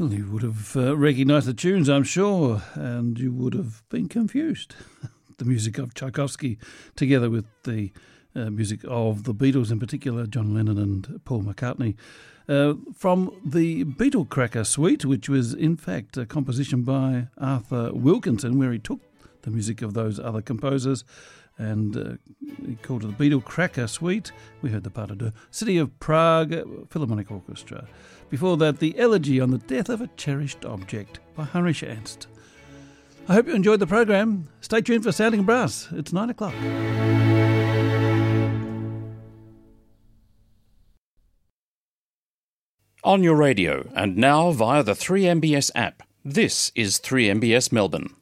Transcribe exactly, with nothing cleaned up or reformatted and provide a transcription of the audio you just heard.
Well, you would have uh, recognised the tunes, I'm sure, and you would have been confused. The music of Tchaikovsky, together with the uh, music of the Beatles, in particular, John Lennon and Paul McCartney, uh, from the Beatle Cracker Suite, which was in fact a composition by Arthur Wilkinson, where he took the music of those other composers and uh, he called it the Beatle Cracker Suite. We heard the part of the City of Prague Philharmonic Orchestra. Before that, the Elegy on the Death of a Cherished Object by Heinrich Ernst. I hope you enjoyed the program. Stay tuned for Sounding Brass. It's nine o'clock. On your radio and now via the three M B S app, this is three M B S Melbourne.